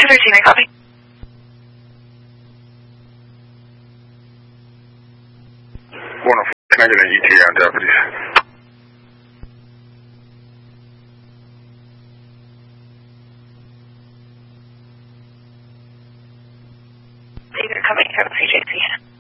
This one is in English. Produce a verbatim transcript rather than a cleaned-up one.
two thirteen, I copy. one oh four, can I get an E T A on deputies? Either coming from C J C.